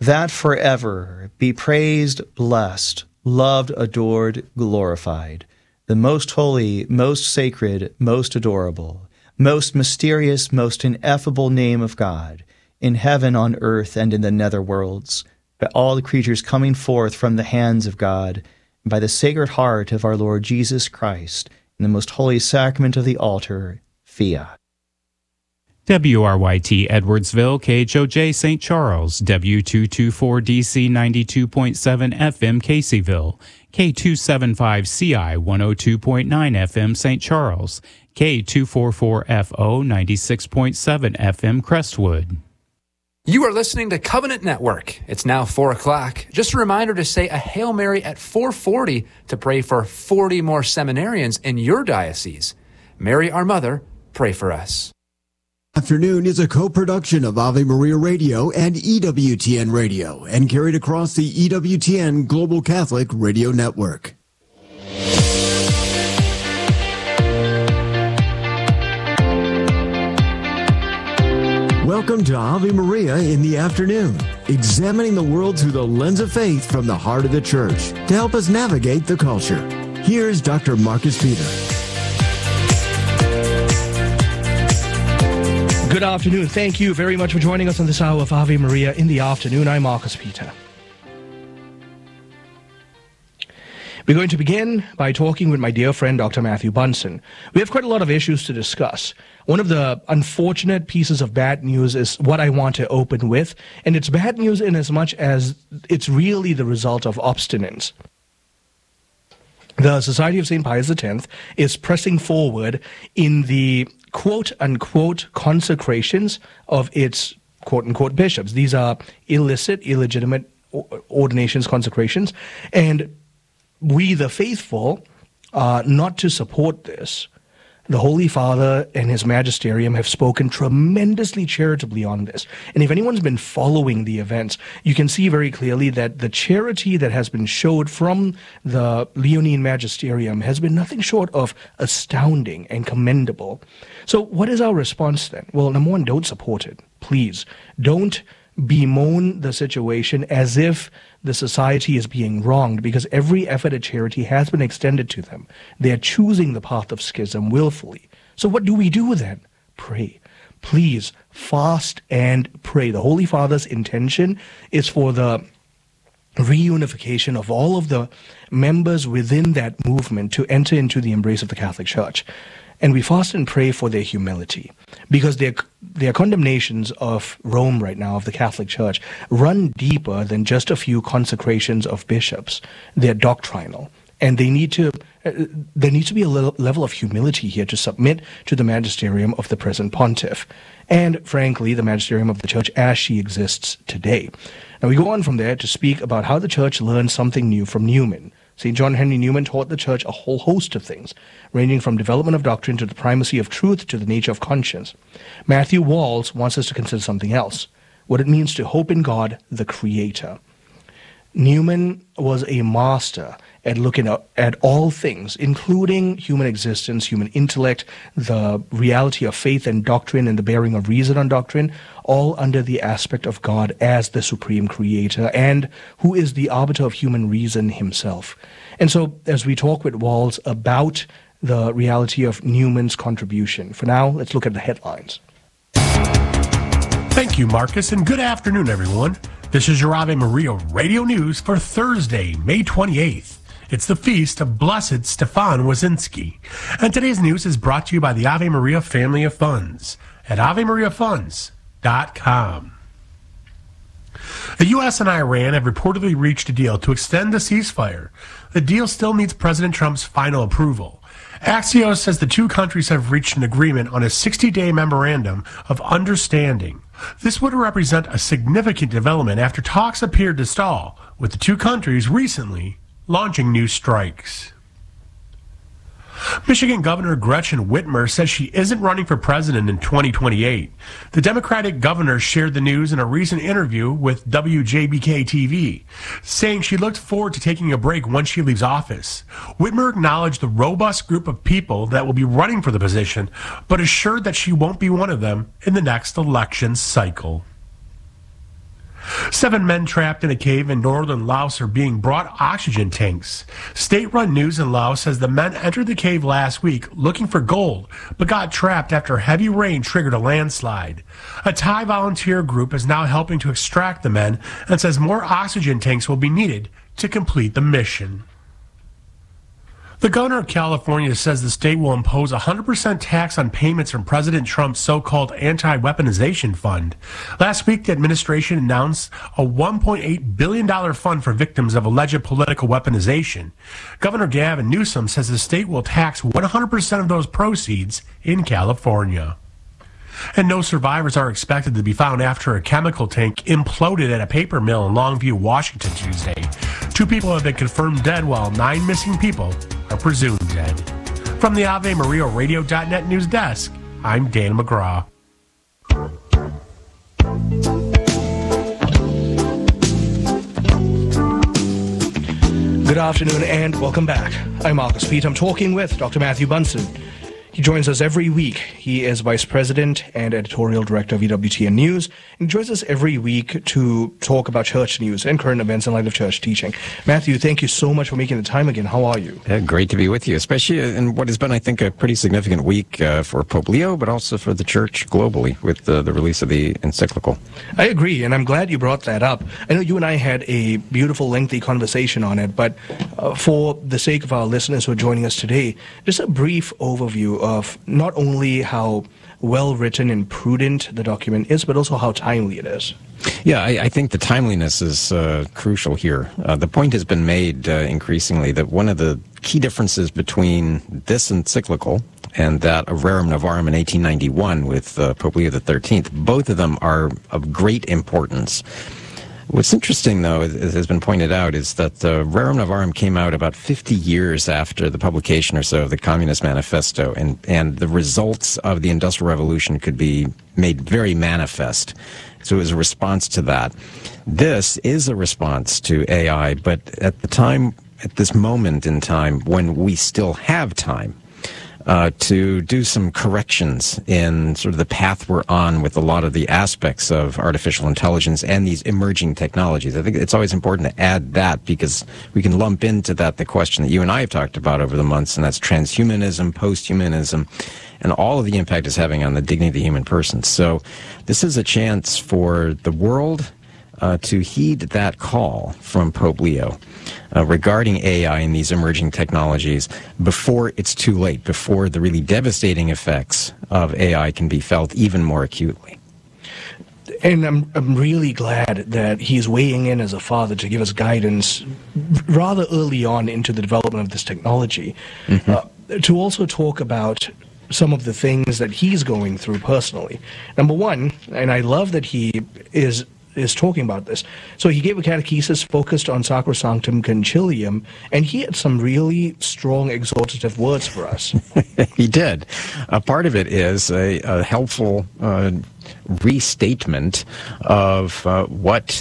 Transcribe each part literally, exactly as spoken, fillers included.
that forever be praised, blessed, loved, adored, glorified, the most holy, most sacred, most adorable, most mysterious, most ineffable name of God, in heaven, on earth, and in the nether worlds, by all the creatures coming forth from the hands of God, and by the Sacred Heart of our Lord Jesus Christ, in the most holy sacrament of the altar, Fiat. W R Y T Edwardsville, K H O J Saint Charles, W two twenty-four D C ninety-two point seven F M Caseyville, K two seventy-five C I one oh two point nine F M Saint Charles, K two forty-four F O ninety-six point seven F M Crestwood. You are listening to Covenant Network. It's now four o'clock. Just a reminder to say a Hail Mary at four forty to pray for forty more seminarians in your diocese. Mary, our mother, pray for us. Afternoon is a co-production of Ave Maria Radio and E W T N Radio and carried across the E W T N Global Catholic Radio Network. Welcome to Ave Maria in the afternoon, examining the world through the lens of faith from the heart of the Church to help us navigate the culture. Here's Doctor Marcus Peter. Good afternoon. Thank you very much for joining us on this hour of Ave Maria in the afternoon. I'm Marcus Peter. We're going to begin by talking with my dear friend, Doctor Matthew Bunson. We have quite a lot of issues to discuss. One of the unfortunate pieces of bad news is what I want to open with, and it's bad news in as much as it's really the result of obstinance. The Society of Saint Pius X is pressing forward in the quote-unquote consecrations of its quote-unquote bishops. These are illicit, illegitimate ordinations, consecrations, and we, the faithful, are not to support this. The Holy Father and his magisterium have spoken tremendously charitably on this. And if anyone's been following the events, you can see very clearly that the charity that has been showed from the Leonine magisterium has been nothing short of astounding and commendable. So what is our response then? Well, number one, don't support it. Please, don't bemoan the situation as if the society is being wronged, because every effort at charity has been extended to them. They are choosing the path of schism willfully. So what do we do then? Pray. Please fast and pray. The Holy Father's intention is for the reunification of all of the members within that movement to enter into the embrace of the Catholic Church. And we fast and pray for their humility, because their their condemnations of Rome right now, of the Catholic Church, run deeper than just a few consecrations of bishops. They're doctrinal, and they need to uh, there needs to be a little level of humility here to submit to the magisterium of the present pontiff, and frankly, the magisterium of the Church as she exists today. Now we go on from there to speak about how the Church learned something new from Newman. Saint John Henry Newman taught the Church a whole host of things, ranging from development of doctrine to the primacy of truth to the nature of conscience. Matthew Walls wants us to consider something else, what it means to hope in God, the Creator. Newman was a master at looking at, at all things, including human existence, human intellect, the reality of faith and doctrine, and the bearing of reason on doctrine, all under the aspect of God as the supreme creator and who is the arbiter of human reason himself. And so, as we talk with Walls about the reality of Newman's contribution, for now, let's look at the headlines. Thank you, Marcus, and good afternoon, everyone. This is your Ave Maria Radio News for Thursday, May twenty-eighth. It's the feast of Blessed Stefan Wazinski. And today's news is brought to you by the Ave Maria Family of Funds at ave maria funds dot com. The U S and Iran have reportedly reached a deal to extend the ceasefire. The deal still needs President Trump's final approval. Axios says the two countries have reached an agreement on a sixty-day memorandum of understanding. This would represent a significant development after talks appeared to stall, with the two countries recently launching new strikes. Michigan Governor Gretchen Whitmer says she isn't running for president in twenty twenty-eight. The Democratic governor shared the news in a recent interview with W J B K T V, saying she looked forward to taking a break once she leaves office. Whitmer acknowledged the robust group of people that will be running for the position, but assured that she won't be one of them in the next election cycle. Seven men trapped in a cave in northern Laos are being brought oxygen tanks. State-run news in Laos says the men entered the cave last week looking for gold, but got trapped after heavy rain triggered a landslide. A Thai volunteer group is now helping to extract the men and says more oxygen tanks will be needed to complete the mission. The governor of California says the state will impose a one hundred percent tax on payments from President Trump's so-called anti-weaponization fund. Last week, the administration announced a one point eight billion dollars fund for victims of alleged political weaponization. Governor Gavin Newsom says the state will tax one hundred percent of those proceeds in California. And no survivors are expected to be found after a chemical tank imploded at a paper mill in Longview, Washington Tuesday. Two people have been confirmed dead while nine missing people are presumed dead. From the Ave Maria Radio dot net news desk, I'm Dan McGraw. Good afternoon and welcome back. I'm Marcus Pete. I'm talking with Doctor Matthew Bunson. He joins us every week. He is Vice President and Editorial Director of E W T N News. And joins us every week to talk about church news and current events in light of church teaching. Matthew, thank you so much for making the time again. How are you? Yeah, great to be with you, especially in what has been, I think, a pretty significant week uh, for Pope Leo, but also for the church globally with uh, the release of the encyclical. I agree, and I'm glad you brought that up. I know you and I had a beautiful, lengthy conversation on it, but uh, for the sake of our listeners who are joining us today, just a brief overview of not only how well written and prudent the document is, but also how timely it is. Yeah, I, I think the timeliness is uh, crucial here. Uh, the point has been made uh, increasingly that one of the key differences between this encyclical and that of Rerum Novarum in eighteen ninety-one with uh, Pope Leo the thirteenth, both of them are of great importance. What's interesting, though, as has been pointed out, is that the Rerum Novarum came out about fifty years after the publication or so of the Communist Manifesto, and, and the results of the Industrial Revolution could be made very manifest. So it was a response to that. This is a response to A I, but at the time, at this moment in time, when we still have time, Uh, to do some corrections in sort of the path we're on with a lot of the aspects of artificial intelligence and these emerging technologies. I think it's always important to add that because we can lump into that the question that you and I have talked about over the months, and that's transhumanism, posthumanism, and all of the impact it's having on the dignity of the human person. So this is a chance for the world uh, to heed that call from Pope Leo Uh, regarding A I and these emerging technologies before it's too late, before the really devastating effects of A I can be felt even more acutely. And I'm I'm really glad that he's weighing in as a father to give us guidance rather early on into the development of this technology. Mm-hmm. Uh, to also talk about some of the things that he's going through personally. Number one, and I love that he is is talking about this. So he gave a catechesis focused on Sacrosanctum Concilium, and he had some really strong exhortative words for us. He did. A part of it is a, a helpful uh, restatement of uh, what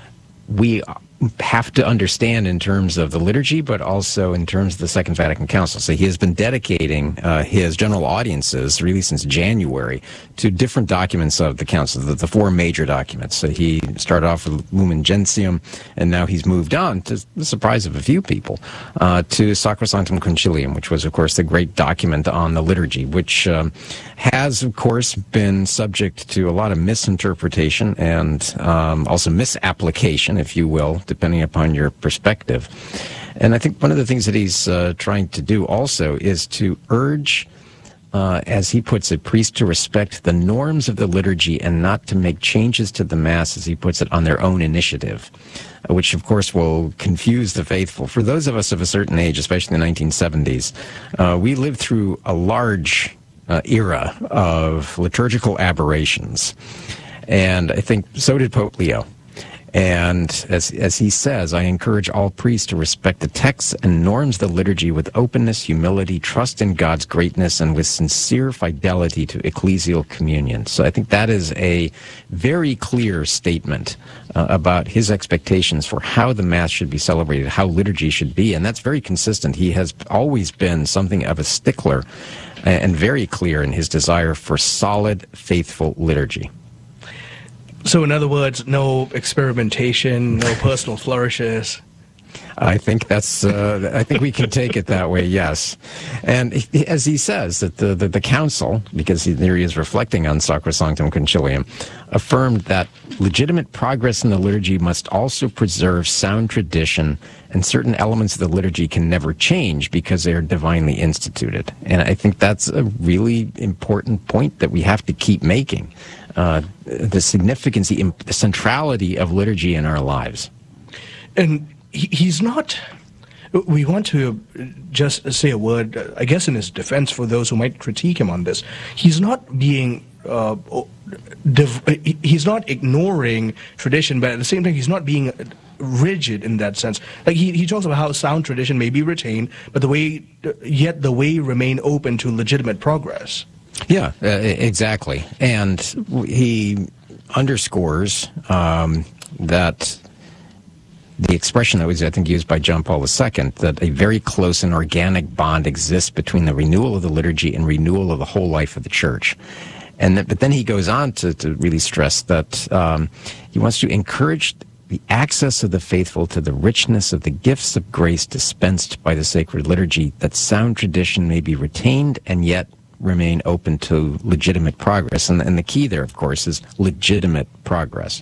we have to understand in terms of the liturgy, but also in terms of the Second Vatican Council. So he has been dedicating uh, his general audiences, really since January, to different documents of the Council, the, the four major documents. So he started off with Lumen Gentium, and now he's moved on, to the surprise of a few people, uh, to Sacrosanctum Concilium, which was, of course, the great document on the liturgy, which um, has, of course, been subject to a lot of misinterpretation and um, also misapplication, if you will, depending upon your perspective. And I think one of the things that he's uh, trying to do also is to urge, uh, as he puts it, priests to respect the norms of the liturgy and not to make changes to the Mass, as he puts it, on their own initiative, uh, which, of course, will confuse the faithful. For those of us of a certain age, especially in the nineteen seventies, uh, we lived through a large uh, era of liturgical aberrations. And I think so did Pope Leo. And as as he says, I encourage all priests to respect the texts and norms of the liturgy with openness, humility, trust in God's greatness, and with sincere fidelity to ecclesial communion. So I think that is a very clear statement uh, about his expectations for how the Mass should be celebrated, how liturgy should be, and that's very consistent. He has always been something of a stickler and very clear in his desire for solid, faithful liturgy. So in other words, no experimentation, no personal flourishes. I think that's. Uh, I think we can take it that way. Yes, and he, as he says that the, the the council, because he, there he is reflecting on Sacrosanctum Concilium, affirmed that legitimate progress in the liturgy must also preserve sound tradition, and certain elements of the liturgy can never change because they are divinely instituted. And I think that's a really important point that we have to keep making. Uh, the significance, the, the centrality of liturgy in our lives. And he's not, we want to just say a word, I guess, in his defense for those who might critique him on this. He's not being, uh, div- he's not ignoring tradition, but at the same time, he's not being rigid in that sense. Like he, he talks about how sound tradition may be retained, but the way, yet the way remain open to legitimate progress. Yeah, uh, exactly. And he underscores um, that the expression that was, I think, used by John Paul the Second, that a very close and organic bond exists between the renewal of the liturgy and renewal of the whole life of the church. And that, but then he goes on to, to really stress that um, he wants to encourage the access of the faithful to the richness of the gifts of grace dispensed by the sacred liturgy, that sound tradition may be retained and yet remain open to legitimate progress. And, and the key there, of course, is legitimate progress.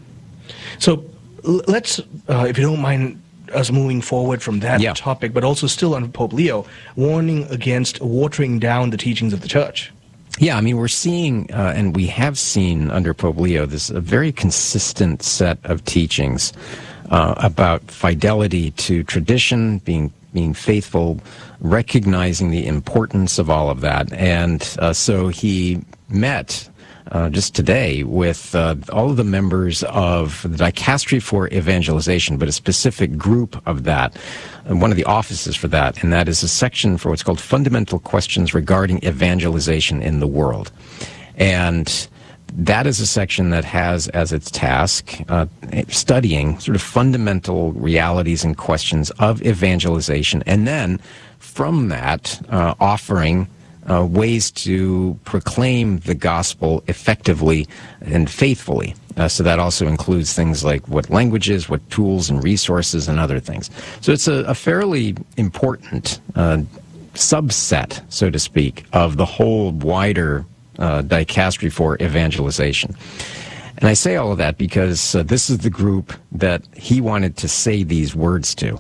So let's, uh, if you don't mind us moving forward from that yeah. topic, but also still on Pope Leo, warning against watering down the teachings of the Church. Yeah, I mean, we're seeing, uh, and we have seen under Pope Leo, this a very consistent set of teachings uh, about fidelity to tradition, being being faithful, recognizing the importance of all of that. And uh, so he met Uh, just today with uh, all of the members of the Dicastery for Evangelization, but a specific group of that, and one of the offices for that, and that is a section for what's called Fundamental Questions Regarding Evangelization in the World. And that is a section that has as its task uh, studying sort of fundamental realities and questions of evangelization, and then from that uh, offering Uh, ways to proclaim the gospel effectively and faithfully. Uh, so that also includes things like what languages, what tools and resources and other things. So it's a, a fairly important uh, subset, so to speak, of the whole wider uh, Dicastery for Evangelization. And I say all of that because uh, this is the group that he wanted to say these words to.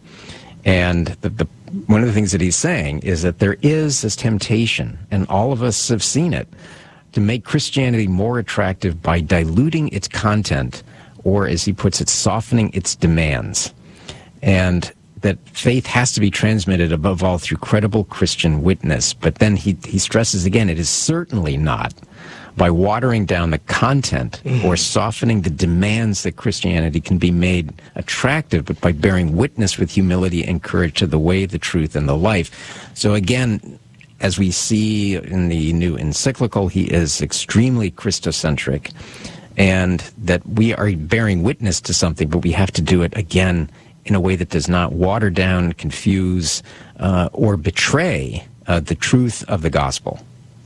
And the, the one of the things that he's saying is that there is this temptation, and all of us have seen it, to make Christianity more attractive by diluting its content, or as he puts it, softening its demands. And that faith has to be transmitted above all through credible Christian witness. But then he, he stresses again, it is certainly not by watering down the content mm-hmm. or softening the demands that Christianity can be made attractive, but by bearing witness with humility and courage to the way, the truth, and the life. So again, as we see in the new encyclical, he is extremely Christocentric, and that we are bearing witness to something, but we have to do it again in a way that does not water down, confuse, uh, or betray uh, the truth of the gospel.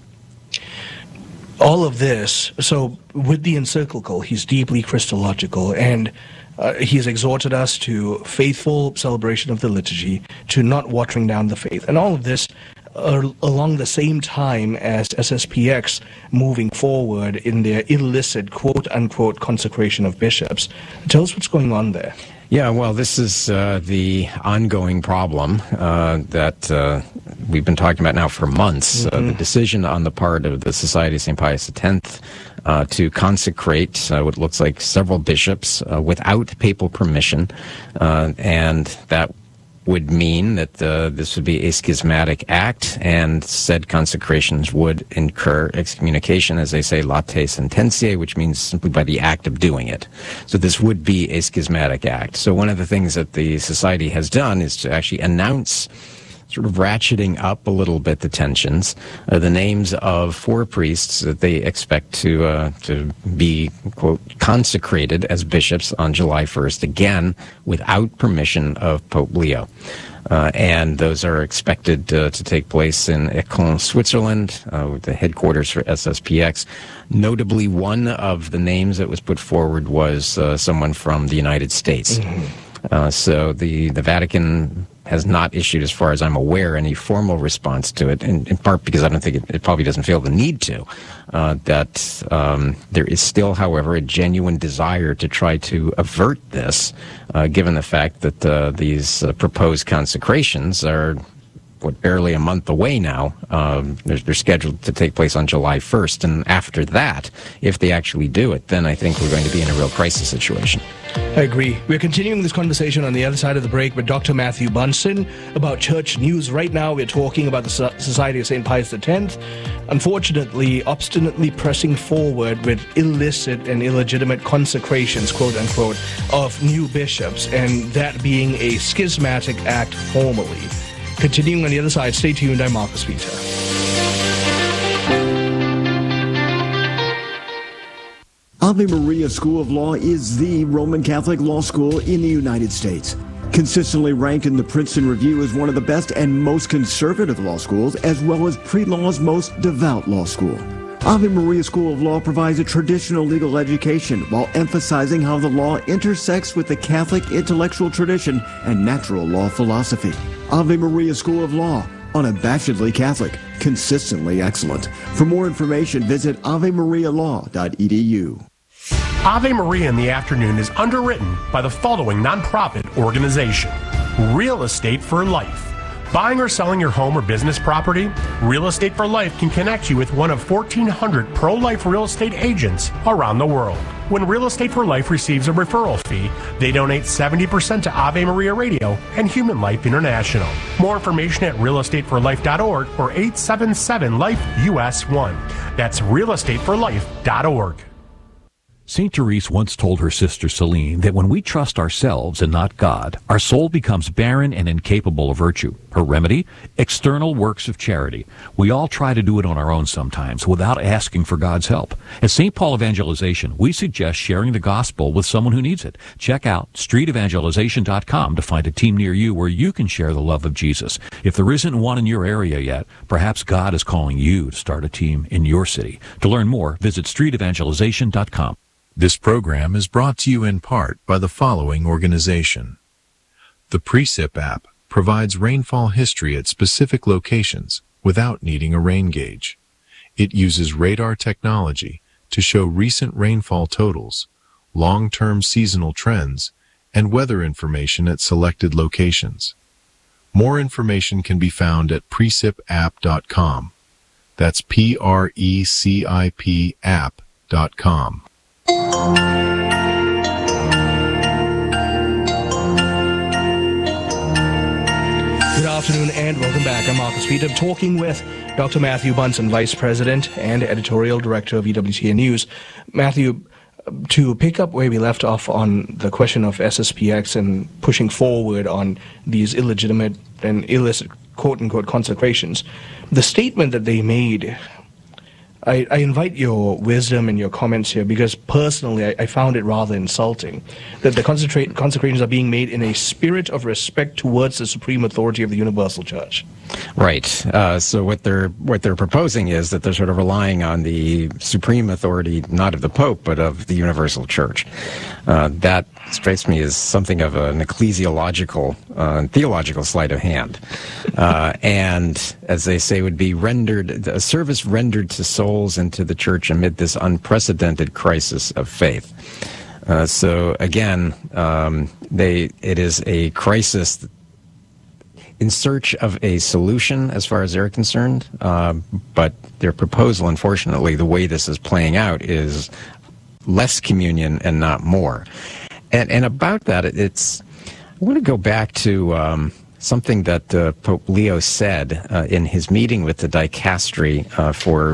All of this, so with the encyclical, he's deeply Christological, and uh, he has exhorted us to faithful celebration of the liturgy, to not watering down the faith. And all of this are along the same time as S S P X moving forward in their illicit, quote-unquote, consecration of bishops. Tell us what's going on there. Yeah, well, this is uh, the ongoing problem uh, that uh, we've been talking about now for months. Mm-hmm. Uh, the decision on the part of the Society of Saint Pius X uh, to consecrate uh, what looks like several bishops uh, without papal permission, uh, and that would mean that uh, this would be a schismatic act, and said consecrations would incur excommunication, as they say, late sententiae, which means simply by the act of doing it. So this would be a schismatic act. So one of the things that the Society has done is to actually announce, sort of ratcheting up a little bit the tensions, uh, the names of four priests that they expect to uh, to be, quote, consecrated as bishops on July first, again, without permission of Pope Leo. Uh, and those are expected uh, to take place in Econ, Switzerland, uh, with the headquarters for S S P X. Notably, one of the names that was put forward was uh, someone from the United States. Mm-hmm. Uh, so the, the Vatican has not issued, as far as I'm aware, any formal response to it, in, in part because I don't think it, it probably doesn't feel the need to. Uh, that um, there is still, however, a genuine desire to try to avert this, uh, given the fact that uh, these uh, proposed consecrations are what, barely a month away now. Um, they're, they're scheduled to take place on July first, and after that, if they actually do it, then I think we're going to be in a real crisis situation. I agree. We're continuing this conversation on the other side of the break with Doctor Matthew Bunson about church news. Right now, we're talking about the Society of Saint Pius X, unfortunately, obstinately pressing forward with illicit and illegitimate consecrations, quote-unquote, of new bishops, and that being a schismatic act formally. Continuing on the other side, stay tuned. I'm Marcus Peter. Ave Maria School of Law is the Roman Catholic law school in the United States. Consistently ranked in the Princeton Review as one of the best and most conservative law schools, as well as pre-law's most devout law school. Ave Maria School of Law provides a traditional legal education while emphasizing how the law intersects with the Catholic intellectual tradition and natural law philosophy. Ave Maria School of Law, unabashedly Catholic, consistently excellent. For more information, visit ave maria law dot e d u. Ave Maria in the Afternoon is underwritten by the following nonprofit organization: Real Estate for Life. Buying or selling your home or business property? Real Estate for Life can connect you with one of fourteen hundred pro-life real estate agents around the world. When Real Estate for Life receives a referral fee, they donate seventy percent to Ave Maria Radio and Human Life International. More information at real estate for life dot org or eight seven seven life U S one. That's real estate for life dot org. Saint Therese once told her sister Celine that when we trust ourselves and not God, our soul becomes barren and incapable of virtue. Her remedy? External works of charity. We all try to do it on our own sometimes without asking for God's help. At Saint Paul Evangelization, we suggest sharing the gospel with someone who needs it. Check out street evangelization dot com to find a team near you where you can share the love of Jesus. If there isn't one in your area yet, perhaps God is calling you to start a team in your city. To learn more, visit street evangelization dot com. This program is brought to you in part by the following organization. The Precip app provides rainfall history at specific locations without needing a rain gauge. It uses radar technology to show recent rainfall totals, long-term seasonal trends, and weather information at selected locations. More information can be found at precip app dot com. That's P R E C I P app dot com. Good afternoon and welcome back. I'm Marcus Peter, talking with Doctor Matthew Bunson, Vice President and Editorial Director of E W T N News. Matthew, to pick up where we left off on the question of S S P X and pushing forward on these illegitimate and illicit quote-unquote consecrations, the statement that they made, I, I invite your wisdom and your comments here, because personally I, I found it rather insulting that the concentrate, consecrations are being made in a spirit of respect towards the supreme authority of the Universal Church. Right. Uh, so what they're what they're proposing is that they're sort of relying on the supreme authority, not of the Pope, but of the Universal Church. Uh, that strikes me as something of an ecclesiological uh, and theological sleight of hand. Uh, and, as they say, would be rendered, a service rendered to souls and to the Church amid this unprecedented crisis of faith. Uh, so, again, um, they it is a crisis in search of a solution as far as they're concerned, uh, but their proposal, unfortunately, the way this is playing out is less communion and not more. And, and about that, it's, I want to go back to um, something that uh, Pope Leo said uh, in his meeting with the dicastery uh, for